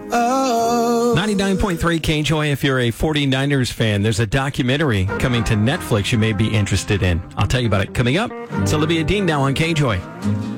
99.3 KJOY. If you're a 49ers fan, there's a documentary coming to Netflix you may be interested in. I'll tell you about it coming up. It's Olivia Dean now on KJOY.